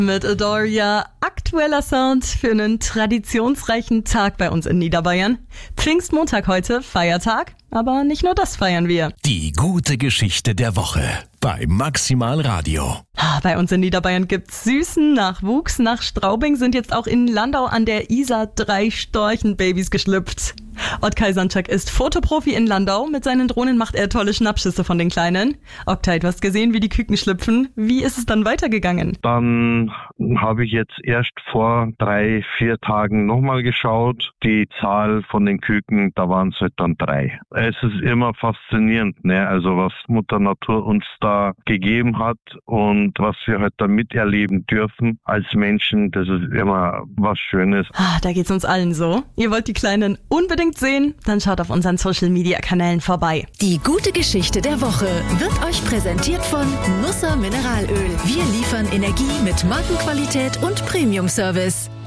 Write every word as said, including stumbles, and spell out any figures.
Mit Adoria, aktueller Sound für einen traditionsreichen Tag bei uns in Niederbayern. Pfingstmontag heute, Feiertag, aber nicht nur das feiern wir. Die gute Geschichte der Woche bei Maximal Radio. Bei uns in Niederbayern gibt's süßen Nachwuchs. Nach Straubing sind jetzt auch in Landau an der Isar drei Storchenbabys geschlüpft. Oktay Sandschak ist Fotoprofi in Landau. Mit seinen Drohnen macht er tolle Schnappschüsse von den Kleinen. Oktay, du hast gesehen, wie die Küken schlüpfen. Wie ist es dann weitergegangen? Dann habe ich jetzt erst vor drei, vier Tagen nochmal geschaut. Die Zahl von den Küken, da waren es halt dann drei. Es ist immer faszinierend, ne? Also was Mutter Natur uns da gegeben hat und was wir halt da miterleben dürfen als Menschen, das ist immer was Schönes. Ah, da geht's uns allen so. Ihr wollt die Kleinen unbedingt sehen? Dann schaut auf unseren Social-Media-Kanälen vorbei. Die gute Geschichte der Woche wird euch präsentiert von Nusser Mineralöl. Wir liefern Energie mit Markenqualität und Premium-Service.